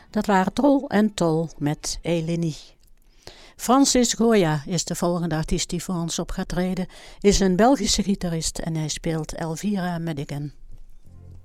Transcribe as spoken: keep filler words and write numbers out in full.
Dat waren Trol en Tol met Eleni. Francis Goya is de volgende artiest die voor ons op gaat treden. Is een Belgische gitarist en hij speelt Elvira Madigan.